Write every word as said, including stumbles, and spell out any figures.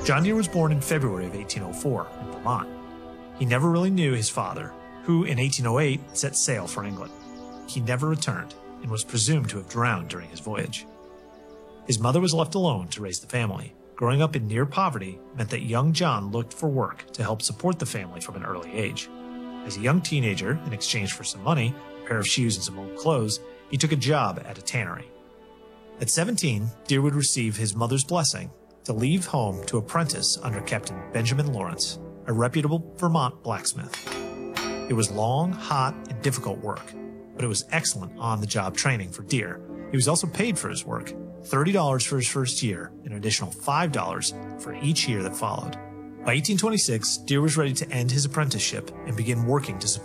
John Deere was born in February of eighteen oh four in Vermont. He never really knew his father, who in eighteen oh eight set sail for England. He never returned and was presumed to have drowned during his voyage. His mother was left alone to raise the family. Growing up in near poverty meant that young John looked for work to help support the family from an early age. As a young teenager, in exchange for some money, a pair of shoes and some old clothes, he took a job at a tannery. At seventeen, Deere would receive his mother's blessing to leave home to apprentice under Captain Benjamin Lawrence, a reputable Vermont blacksmith. It was long, hot, and difficult work, but it was excellent on-the-job training for Deere. He was also paid for his work, thirty dollars for his first year, and an additional five dollars for each year that followed. By eighteen twenty-six, Deere was ready to end his apprenticeship and begin working to support